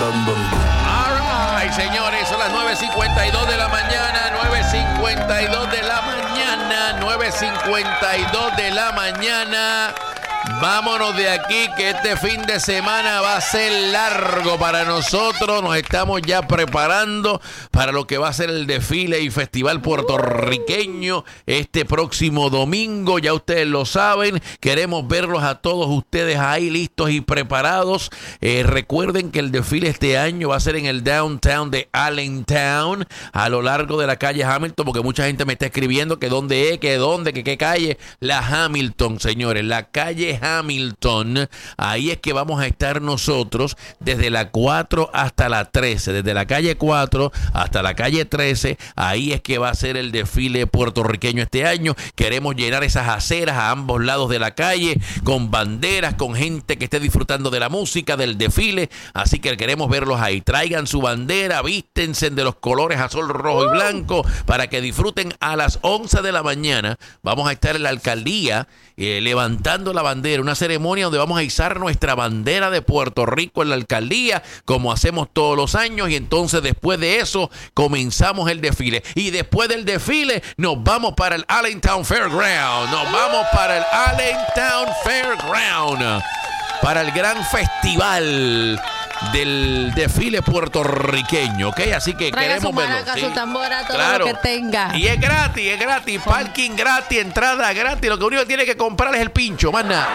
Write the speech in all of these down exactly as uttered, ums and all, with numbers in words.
bum, bum. All right, señores, son las nueve cincuenta y dos de la mañana, nueve cincuenta y dos de la mañana, nueve cincuenta y dos de la mañana. Vámonos de aquí, que este fin de semana va a ser largo para nosotros. Nos estamos ya preparando para lo que va a ser el desfile y festival puertorriqueño este próximo domingo. Ya ustedes lo saben, queremos verlos a todos ustedes ahí listos y preparados. Eh, recuerden que el desfile este año va a ser en el downtown de Allentown, a lo largo de la calle Hamilton, porque mucha gente me está escribiendo que dónde es, que dónde, que qué calle. La Hamilton, señores, la calle Hamilton, ahí es que vamos a estar nosotros desde la cuatro hasta la trece, desde la calle cuatro hasta la calle trece, ahí es que va a ser el desfile puertorriqueño este año. Queremos llenar esas aceras a ambos lados de la calle con banderas, con gente que esté disfrutando de la música, del desfile, así que queremos verlos ahí. Traigan su bandera, vístense de los colores azul, rojo y blanco para que disfruten. A las once de la mañana vamos a estar en la alcaldía eh, levantando la bandera, una ceremonia donde vamos a izar nuestra bandera de Puerto Rico en la alcaldía, como hacemos todos los años, y entonces después de eso comenzamos el desfile, y después del desfile nos vamos para el Allentown Fairground, nos vamos para el Allentown Fairground, para el gran festival del desfile puertorriqueño, ¿ok? Así que traiga queremos su verlo. maraca, ¿sí? su tambora, todo Claro. lo que tenga. Y es gratis, es gratis, parking gratis, entrada gratis. Lo que único que tiene que comprar es el pincho, más nada.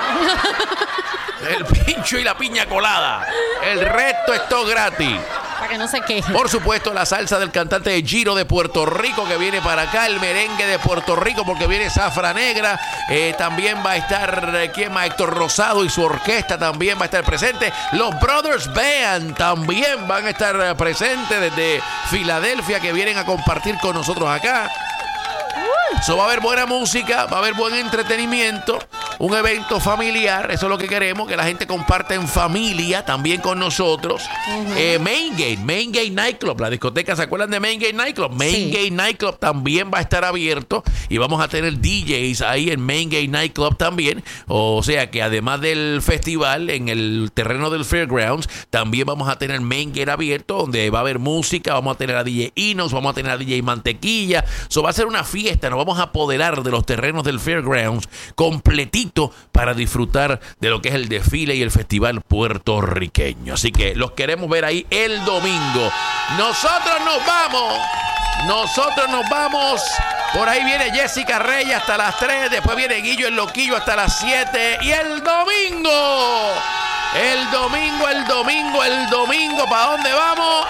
El pincho y la piña colada. El resto es todo gratis. Para que no se queje. Por supuesto, la salsa del cantante de Giro de Puerto Rico que viene para acá, el merengue de Puerto Rico porque viene Zafra Negra, eh, también va a estar eh, ¿quién más? Héctor Rosado y su orquesta también va a estar presente. Los Brothers Band también van a estar eh, presentes desde Filadelfia, que vienen a compartir con nosotros acá. So, va a haber buena música, va a haber buen entretenimiento, un evento familiar, eso es lo que queremos, que la gente comparte en familia también con nosotros. Uh-huh. eh, Main Gate, Main Gate Nightclub, la discoteca, ¿se acuerdan de Main Gate Nightclub? Main sí. Gate Nightclub también va a estar abierto y vamos a tener D Js ahí en Main Gate Nightclub también, o sea que además del festival en el terreno del Fairgrounds, también vamos a tener Main Gate abierto, donde va a haber música, vamos a tener a D J Inos, vamos a tener a D J Mantequilla, eso va a ser una fiesta, nos vamos a apoderar de los terrenos del Fairgrounds completito para disfrutar de lo que es el desfile y el festival puertorriqueño. Así que los queremos ver ahí el domingo. Nosotros nos vamos. Nosotros nos vamos. Por ahí viene Jessica Reyes hasta las tres. Después viene Guillo el Loquillo hasta las siete. Y el domingo. El domingo, el domingo, el domingo. ¿Para dónde vamos?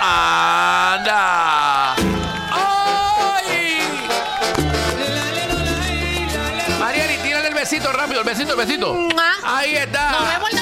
Anda. Besito rápido, el besito, el besito. Ahí está. Nos vemos.